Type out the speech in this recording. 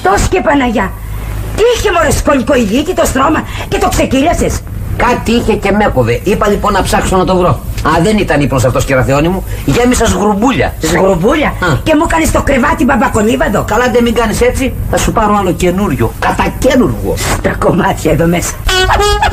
Χριστός και Παναγιά. Τι είχε μωρέ σκολικοειδίτη το στρώμα και το ξεκύλιασες? Κάτι είχε και με έκοβε. Είπα λοιπόν να ψάξω να το βρω. Α, δεν ήταν ύπνος αυτός, κερατεώνη μου. Γέμισα σγρουμπούλια. Σγρουμπούλια? Και μου κάνεις το κρεβάτι μπαμπακολίβαδο. Καλά, δεν μην κάνεις έτσι. Θα σου πάρω άλλο καινούριο. Κατακένουργο. Τα κομμάτια εδώ μέσα.